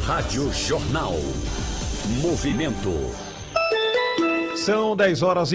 Rádio Jornal. Movimento. São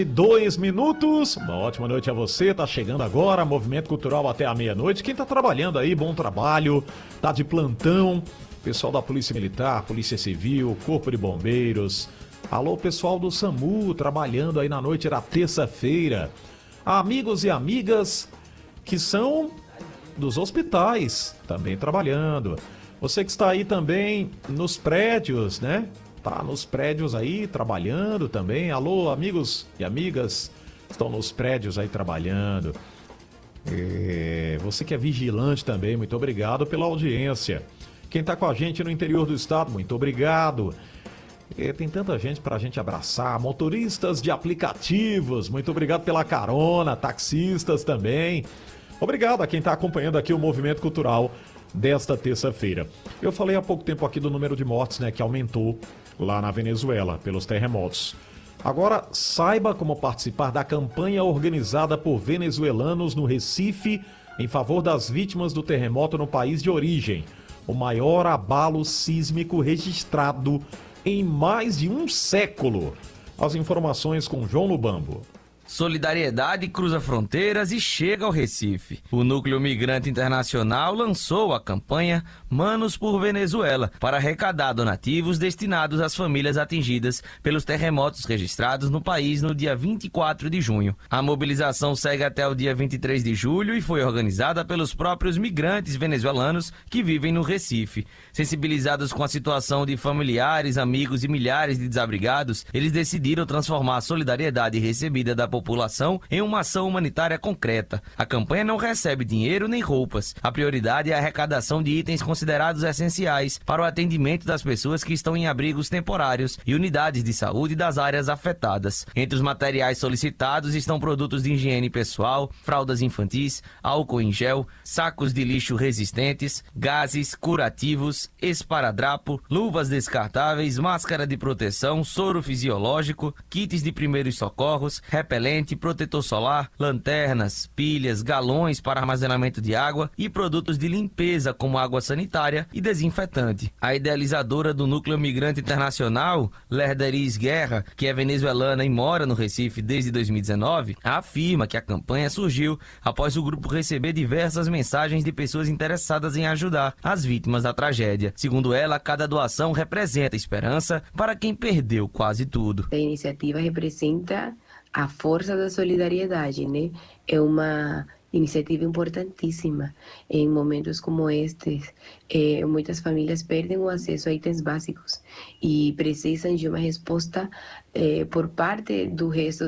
10h02. Uma ótima noite a você. Tá chegando agora, Movimento Cultural até a meia-noite. Quem tá trabalhando aí, bom trabalho. Tá de plantão. Pessoal da Polícia Militar, Polícia Civil, Corpo de Bombeiros. Alô, pessoal do SAMU, trabalhando aí na noite da terça-feira. Amigos e amigas que são dos hospitais, também trabalhando. Você que está aí também nos prédios, né? Tá nos prédios aí, trabalhando também. Alô, amigos e amigas, estão nos prédios aí trabalhando. Você que é vigilante também, muito obrigado pela audiência. Quem tá com a gente no interior do estado, muito obrigado. Tem tanta gente pra gente abraçar. Motoristas de aplicativos, muito obrigado pela carona. Taxistas também. Obrigado a quem tá acompanhando aqui o Movimento Cultural desta terça-feira. Eu falei há pouco tempo aqui do número de mortes, né, que aumentou lá na Venezuela pelos terremotos. Agora, saiba como participar da campanha organizada por venezuelanos no Recife em favor das vítimas do terremoto no país de origem. O maior abalo sísmico registrado em mais de um século. As informações com João Lubambo. Solidariedade cruza fronteiras e chega ao Recife. O Núcleo Migrante Internacional lançou a campanha Manos por Venezuela para arrecadar donativos destinados às famílias atingidas pelos terremotos registrados no país no dia 24 de junho. A mobilização segue até o dia 23 de julho e foi organizada pelos próprios migrantes venezuelanos que vivem no Recife. Sensibilizados com a situação de familiares, amigos e milhares de desabrigados, eles decidiram transformar a solidariedade recebida da população em uma ação humanitária concreta. A campanha não recebe dinheiro nem roupas. A prioridade é a arrecadação de itens considerados essenciais para o atendimento das pessoas que estão em abrigos temporários e unidades de saúde das áreas afetadas. Entre os materiais solicitados estão produtos de higiene pessoal, fraldas infantis, álcool em gel, sacos de lixo resistentes, gases, curativos, esparadrapo, luvas descartáveis, máscara de proteção, soro fisiológico, kits de primeiros socorros, repelente, protetor solar, lanternas, pilhas, galões para armazenamento de água e produtos de limpeza como água sanitária e desinfetante. A idealizadora do Núcleo Migrante Internacional, Lerderis Guerra, que é venezuelana e mora no Recife desde 2019, afirma que a campanha surgiu após o grupo receber diversas mensagens de pessoas interessadas em ajudar as vítimas da tragédia. Segundo ela, cada doação representa esperança para quem perdeu quase tudo. A iniciativa representa a força da solidariedade, né? É uma iniciativa importantíssima. Em momentos como estes, muitas famílias perdem o acesso a itens básicos e precisam de uma resposta por parte do resto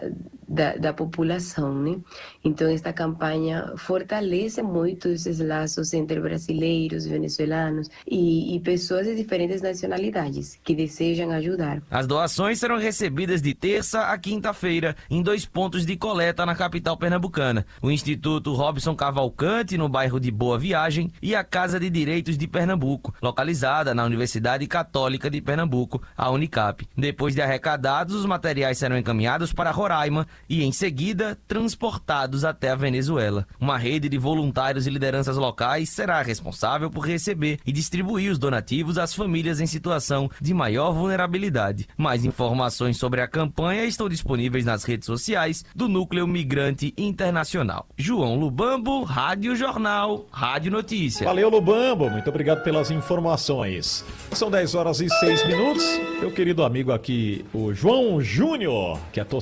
da população, né? Então, esta campanha fortalece muito esses laços entre brasileiros, venezuelanos e pessoas de diferentes nacionalidades que desejam ajudar. As doações serão recebidas de terça a quinta-feira em 2 pontos de coleta na capital pernambucana: o Instituto Robson Cavalcante, no bairro de Boa Viagem, e a Casa de Direitos de Pernambuco, localizada na Universidade Católica de Pernambuco, a Unicap. Depois de arrecadados, os materiais serão encaminhados para Roraima e, em seguida, transportados até a Venezuela. Uma rede de voluntários e lideranças locais será responsável por receber e distribuir os donativos às famílias em situação de maior vulnerabilidade. Mais informações sobre a campanha estão disponíveis nas redes sociais do Núcleo Migrante Internacional. João Lubambo, Rádio Jornal, Rádio Notícia. Valeu, Lubambo, muito obrigado pelas informações. São 10h06. Meu querido amigo aqui, o João Júnior, que é torcedor